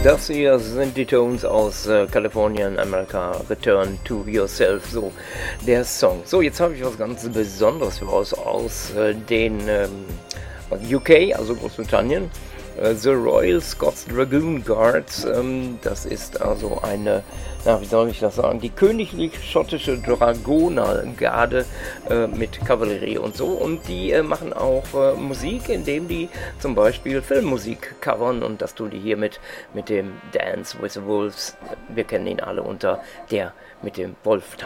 Das hier sind die Tones aus Kalifornien, Amerika, Return to Yourself, so der Song. So, jetzt habe ich was ganz Besonderes für euch aus den UK, also Großbritannien. The Royal Scots Dragoon Guards, das ist also eine, wie soll ich das sagen, die königlich-schottische Dragonergarde mit Kavallerie und so. Und die machen auch Musik, indem die zum Beispiel Filmmusik covern. Und das tun die hier mit dem Dance with the Wolves. Wir kennen ihn alle unter der mit dem Wolf